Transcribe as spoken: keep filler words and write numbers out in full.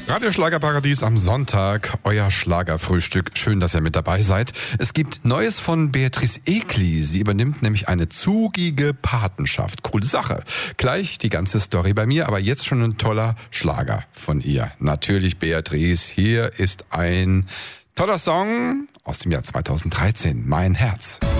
Radio Schlagerparadies am Sonntag, euer Schlagerfrühstück. Schön, dass ihr mit dabei seid. Es gibt Neues von Beatrice Egli. Sie übernimmt nämlich eine zugige Patenschaft. Coole Sache. Gleich die ganze Story bei mir, aber jetzt schon ein toller Schlager von ihr. Natürlich Beatrice, hier ist ein toller Song aus dem Jahr zweitausenddreizehn. Mein Herz.